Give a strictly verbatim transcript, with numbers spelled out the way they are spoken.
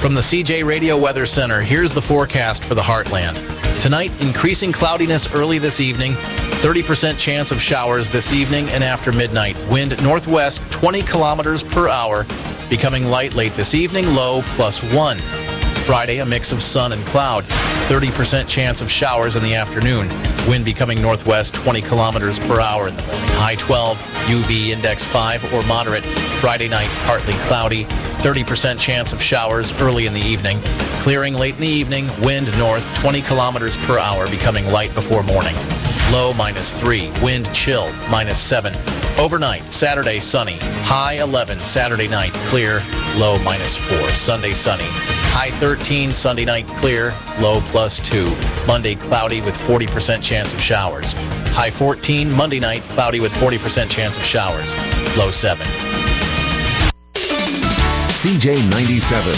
From the C J Radio Weather Center, here's the forecast for the Heartland. Tonight, increasing cloudiness early this evening, thirty percent chance of showers this evening and after midnight. Wind northwest twenty kilometers per hour, becoming light late this evening, low plus one. Friday, a mix of sun and cloud, thirty percent chance of showers in the afternoon. Wind becoming northwest twenty kilometers per hour in the morning. High twelve, U V index five or moderate. Friday night, partly cloudy, thirty percent chance of showers early in the evening. Clearing late in the evening, wind north twenty kilometers per hour, becoming light before morning. Low minus three, wind chill minus seven. Overnight, Saturday sunny, high eleven. Saturday night clear, low minus four. Sunday sunny, high thirteen. Sunday night clear, low plus two. Monday cloudy with forty percent chance of showers. High fourteen. Monday night cloudy with forty percent chance of showers, low seven. C J ninety-seven.